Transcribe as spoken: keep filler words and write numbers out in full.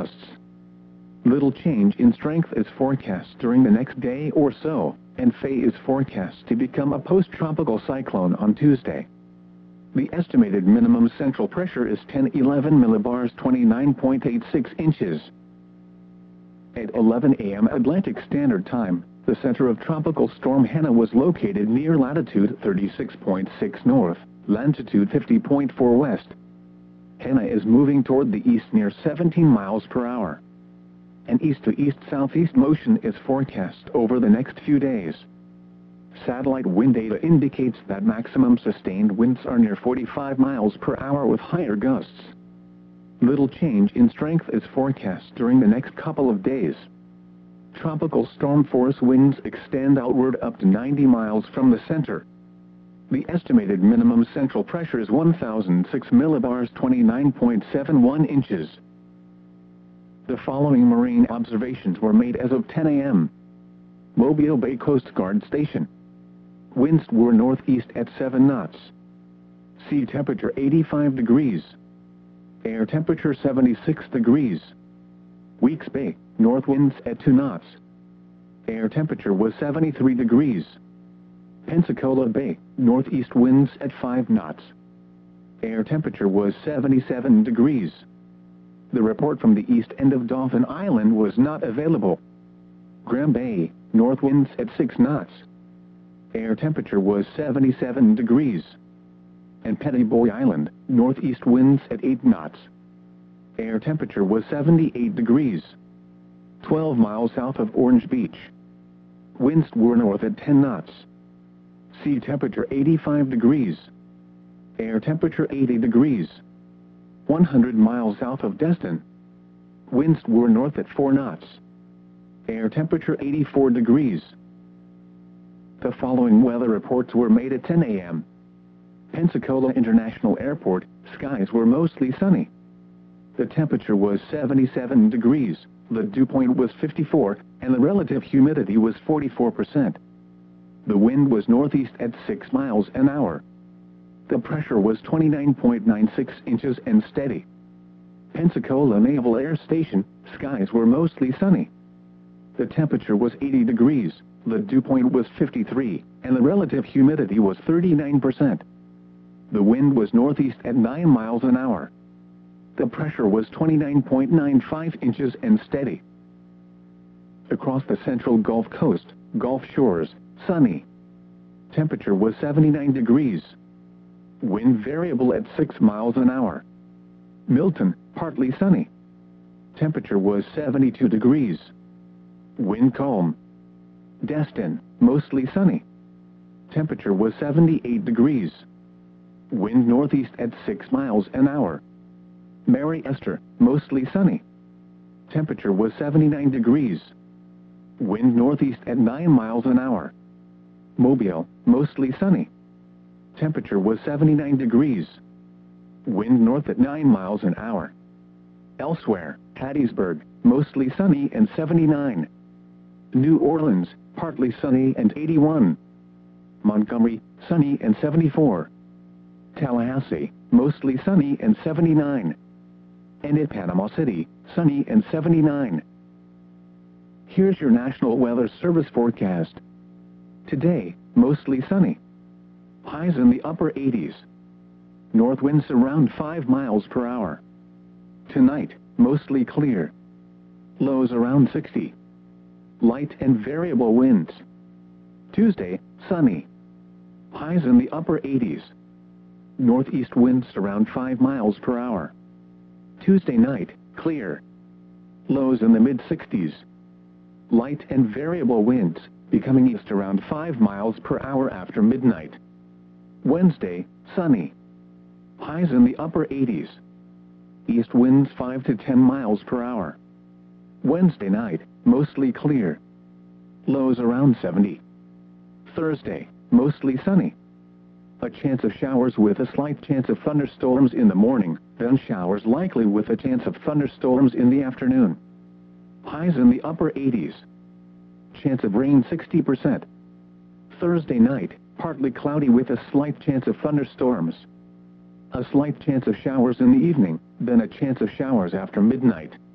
gusts. Little change in strength is forecast during the next day or so, and Faye is forecast to become a post-tropical cyclone on Tuesday. The estimated minimum central pressure is ten eleven millibars, twenty-nine point eight six inches. At eleven a m Atlantic Standard Time, the center of Tropical Storm Hanna was located near latitude thirty-six point six north, longitude fifty point four west. Hanna is moving toward the east near seventeen miles per hour. An east-to-east-southeast motion is forecast over the next few days. Satellite wind data indicates that maximum sustained winds are near forty-five miles per hour with higher gusts. Little change in strength is forecast during the next couple of days. Tropical storm force winds extend outward up to ninety miles from the center. The estimated minimum central pressure is one thousand six millibars, twenty-nine point seven one inches. The following marine observations were made as of ten a m Mobile Bay Coast Guard Station. Winds were northeast at seven knots. Sea temperature eighty-five degrees. Air temperature seventy-six degrees. Weeks Bay, north winds at two knots. Air temperature was seventy-three degrees. Pensacola Bay, northeast winds at five knots. Air temperature was seventy-seven degrees. The report from the east end of Dauphin Island was not available. Graham Bay, north winds at six knots. Air temperature was seventy-seven degrees. And Pettiboy Island, northeast winds at eight knots. Air temperature was seventy-eight degrees. twelve miles south of Orange Beach. Winds were north at ten knots. Sea temperature eighty-five degrees. Air temperature eighty degrees. one hundred miles south of Destin. Winds were north at four knots. Air temperature eighty-four degrees. The following weather reports were made at ten a m Pensacola International Airport, skies were mostly sunny. The temperature was seventy-seven degrees, the dew point was fifty-four, and the relative humidity was forty-four percent. The wind was northeast at six miles an hour. The pressure was twenty-nine point nine six inches and steady. Pensacola Naval Air Station, skies were mostly sunny. The temperature was eighty degrees, the dew point was fifty-three, and the relative humidity was thirty-nine percent. The wind was northeast at nine miles an hour. The pressure was twenty-nine point nine five inches and steady. Across the central Gulf Coast, Gulf Shores, sunny. Temperature was seventy-nine degrees. Wind variable at six miles an hour. Milton, partly sunny. Temperature was seventy-two degrees. Wind calm. Destin, mostly sunny. Temperature was seventy-eight degrees. Wind northeast at six miles an hour. Mary Esther, mostly sunny. Temperature was seventy-nine degrees. Wind northeast at nine miles an hour. Mobile, mostly sunny. Temperature was seventy-nine degrees. Wind north at nine miles an hour. Elsewhere, Hattiesburg, mostly sunny and seventy-nine. New Orleans, partly sunny and eighty-one. Montgomery, sunny and seventy-four. Tallahassee, mostly sunny and seventy-nine. And at Panama City, sunny and seventy-nine. Here's your National Weather Service forecast. Today, mostly sunny. Highs in the upper eighties. North winds around five miles per hour. Tonight, mostly clear. Lows around sixty. Light and variable winds. Tuesday, sunny. Highs in the upper eighties. Northeast winds around five miles per hour. Tuesday night, clear. Lows in the mid-sixties. Light and variable winds, becoming east around five miles per hour after midnight. Wednesday, sunny. Highs in the upper eighties. East winds five to ten miles per hour. Wednesday night, mostly clear. Lows around seventy. Thursday, mostly sunny. A chance of showers with a slight chance of thunderstorms in the morning, then showers likely with a chance of thunderstorms in the afternoon. Highs in the upper eighties. Chance of rain sixty percent. Thursday night, partly cloudy with a slight chance of thunderstorms. A slight chance of showers in the evening, then a chance of showers after midnight.